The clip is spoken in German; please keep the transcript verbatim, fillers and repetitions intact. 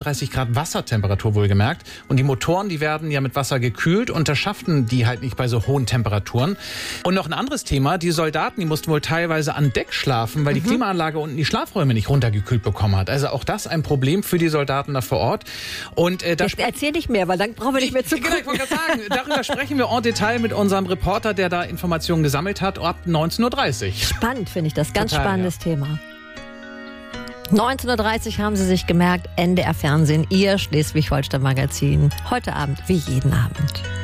einunddreißig Grad Wassertemperatur wohlgemerkt. Und die Motoren, die werden ja mit Wasser gekühlt und das schafften die halt nicht bei so hohen Temperaturen. Und noch ein anderes Thema, die Soldaten, die mussten wohl teilweise an Deck schlafen, weil die mhm. Klimaanlage unten die Schlafräume nicht runtergekühlt bekommen hat. Also auch das ein Problem für die Soldaten da vor Ort. Und äh, da erzähl nicht mehr, weil dann brauchen wir nicht mehr zu gucken. Genau, ich wollte gerade sagen, darüber sprechen wir en Detail mit unserem Reporter, der da Informationen gesammelt hat, ab neunzehn Uhr dreißig. Spannend finde ich das, ganz Total, spannendes ja. Thema. neunzehn Uhr dreißig haben Sie sich gemerkt, N D R Fernsehen, Ihr Schleswig-Holstein-Magazin. Heute Abend wie jeden Abend.